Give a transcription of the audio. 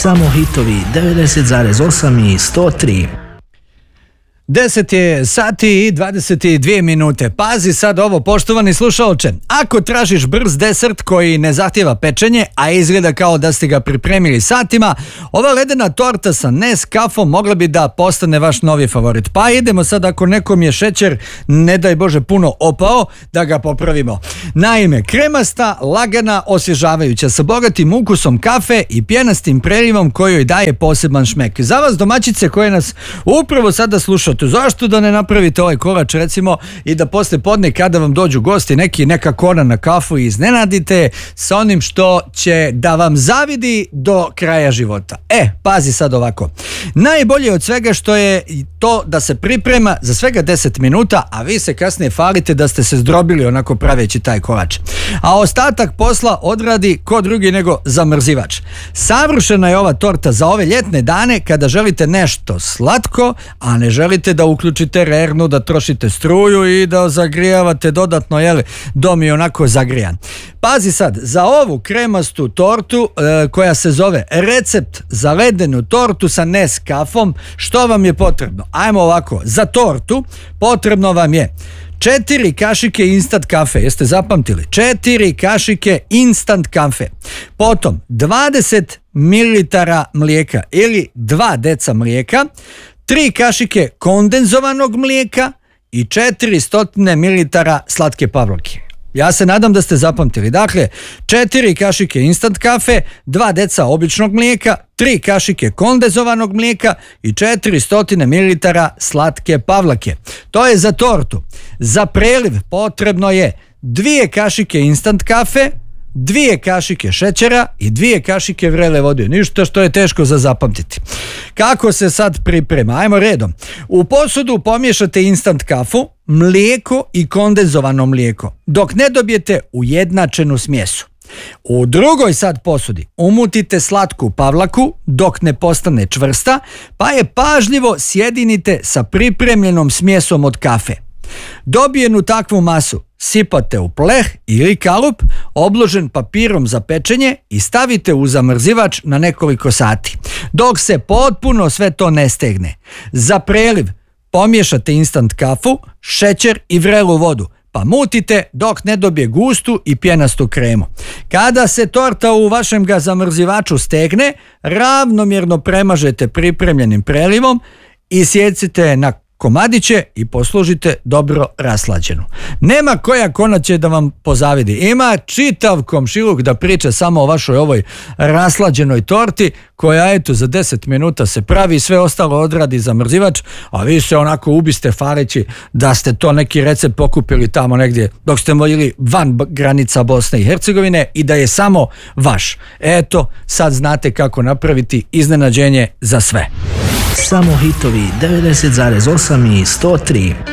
Samo hitovi 90,8 i 103. 10 je sati i 22 minute. Pazi sad ovo, poštovani slušalče. Ako tražiš brz desert koji ne zahtjeva pečenje, a izgleda kao da ste ga pripremili satima, ova ledena torta sa Nescafom mogla bi da postane vaš novi favorit. Pa idemo sad, ako nekom je šećer, ne daj Bože, puno opao, da ga popravimo. Naime, kremasta, lagana, osvježavajuća, sa bogatim ukusom kafe i pjenastim prelivom koji joj daje poseban šmek. Za vas domaćice koje nas upravo sada slušate, zašto da ne napravite ovaj korač, recimo, i da posle podne kada vam dođu gosti neka kona na kafu i iznenadite sa onim što će da vam zavidi do kraja života. Pazi sad ovako. Najbolje od svega što je to da se priprema za svega 10 minuta, a vi se kasnije falite da ste se zdrobili onako praveći taj kolač. A ostatak posla odradi ko drugi nego zamrzivač. Savršena je ova torta za ove ljetne dane kada želite nešto slatko, a ne želite da uključite rernu, da trošite struju i da zagrijavate dodatno, dom je onako zagrijan. Pazi sad, za ovu kremastu tortu koja se zove recept za ledenu tortu sa Nescafom, što vam je potrebno? Ajmo ovako, za tortu potrebno vam je 4 kašike instant kafe, jeste zapamtili? 4 kašike instant kafe. Potom 20 ml mlijeka ili 2 deca mlijeka, 3 kašike kondenzovanog mlijeka i 400 ml slatke pavlake. Ja se nadam da ste zapamtili. Dakle, 4 kašike instant kafe, 2 deca običnog mlijeka, 3 kašike kondenzovanog mlijeka i 400 ml slatke pavlake. To je za tortu. Za preliv potrebno je 2 kašike instant kafe, 2 kašike šećera i 2 kašike vrele vode. Ništa što je teško za zapamtiti. Kako se sad priprema? Ajmo redom. U posudu pomiješate instant kafu, mlijeko i kondenzovano mlijeko, dok ne dobijete ujednačenu smjesu. U drugoj sad posudi umutite slatku pavlaku dok ne postane čvrsta, pa je pažljivo sjedinite sa pripremljenom smjesom od kafe. Dobijenu takvu masu sipate u pleh ili kalup obložen papirom za pečenje i stavite u zamrzivač na nekoliko sati, dok se potpuno sve to ne stegne. Za preliv pomiješate instant kafu, šećer i vrelu vodu, pa mutite dok ne dobije gustu i pjenastu kremu. Kada se torta u vašem ga zamrzivaču stegne, ravnomjerno premažete pripremljenim prelivom i sjecite na komadiće i poslužite dobro raslađenu. Nema koja kona će da vam pozavidi. Ima čitav komšiluk da priča samo o vašoj ovoj raslađenoj torti koja za 10 minuta se pravi, sve ostalo odradi zamrzivač, a vi se onako ubiste fareći da ste to neki recept pokupili tamo negdje dok ste bili van granica Bosne i Hercegovine i da je samo vaš. Eto, sad znate kako napraviti iznenađenje za sve. Samo hitovi 90,8 i 103.